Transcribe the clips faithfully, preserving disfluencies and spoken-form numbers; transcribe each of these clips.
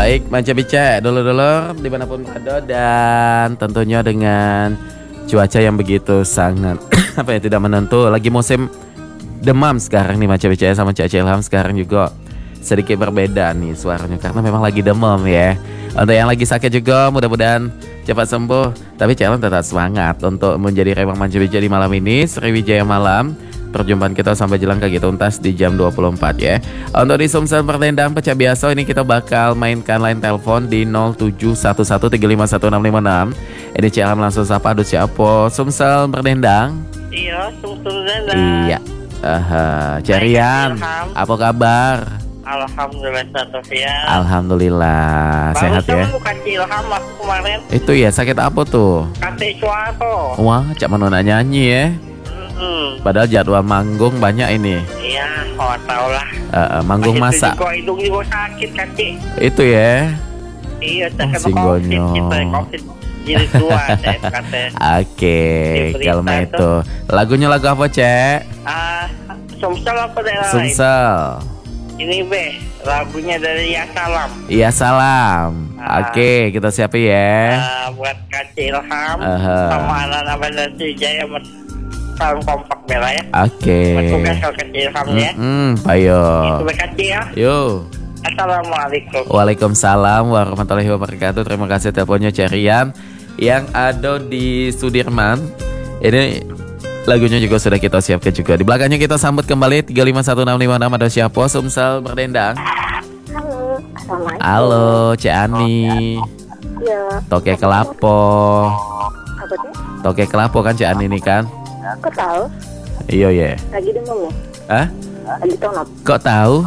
Baik, Manca Bica, dulur-dulur dimanapun berada dan tentunya dengan cuaca yang begitu sangat apa ya tidak menentu. Lagi musim demam sekarang nih Manca Bica sama Cak Ilham sekarang juga sedikit berbeda nih suaranya karena memang lagi demam ya. Untuk yang lagi sakit juga mudah-mudahan cepat sembuh. Tapi Cak Ilham tetap semangat untuk menjadi remang Manca Bica di malam ini, Sriwijaya Malam. Perjumpaan kita sampai jelang kaki tuntas di jam dua puluh empat ya. Untuk di Sumsel Perdendang Pecah Biasa ini kita bakal mainkan line telepon di nol tujuh satu satu tiga lima satu enam lima enam. Ini Cak Ilham langsung sapa aduh siapa Sumsel Perdendang. Iya, Sumsel Perdendang. Iya. Aha, Carian. Apa kabar? Alhamdulillah Sofia. Alhamdulillah Baru sehat ya. Baru Kak Ilham aku kemarin. Itu ya sakit apa tuh? Kate suara. Wah, Cak Manona nyanyi ya. Hmm. Padahal jadwal manggung banyak ini. Iya, oh tau lah. Uh, uh, manggung masa. Kok hidung juga sakit Kak. Itu ya. Iya, oh, terkena singgonyo. COVID, kita COVID jadi tua saya kata. Oke, kalau itu. Lagunya lagu apa, Cek? Ah, uh, Sumsel apa daerah lain? Sumsel. Ini B, lagunya dari Ya Salam. Ya Salam. Uh, Oke, kita siapin ya. Uh, buat Kak Ilham uh-huh. sama anak-anak Bandar Sriwijaya salam kompak bela ya. Oke. Bertugas kalau Kak Ilham ya. Hmm, payo. Itu berkati ya. Yo. Assalamualaikum. Waalaikumsalam warahmatullahi wabarakatuh. Terima kasih teleponnya Carian yang ada di Sudirman. Ini lagunya juga sudah kita siapkan juga. Di belakangnya kita sambut kembali tiga lima satu enam lima enam ada siapa? Sumsel Perdendang. Halo, assalamualaikum. Halo, Cik Ani. Iya. Toke Kelapo. Apa tuh? Toke Kelapo kan Cik Ani ini kan? Kok tahu? Iya ya. Lagi demam ya? Hah? Lagi tonop. Kok tahu?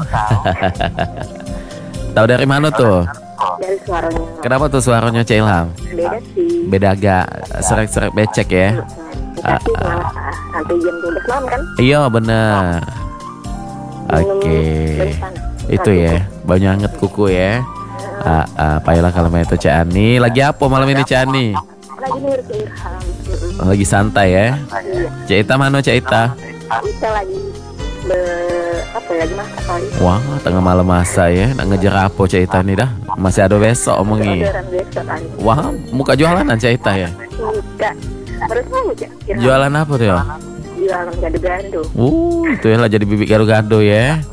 Tahu dari mana tuh? Dari suaranya. Kenapa tuh suaranya Cik Ilham? Beda sih. Beda agak serek-serek becek ya. Dikasih uh, malah sampai jam dua belas malam kan? Iya benar. Oke. Itu ya, banyak anget kuku ya. Uh, uh, Payalah kalau main itu Cik Ani. Lagi apa malam ini Cik Ani? Lagi dengar Cak Ilham. Lagi santai ya. Iya. Cik Ita mana Cik Ita? Kita lagi be, apa lagi masak kali. Wah, tengah malam masa ya. Nak ngejar apa Cik Ita nih dah? Masih ada besok omongi. Wah, muka jualan Cik Ita ya? Enggak. Baru tahu Cak. Jualan apa tuh ya? Jualan gado-gado. Uh, itu ya lah jadi bibit gado-gado ya.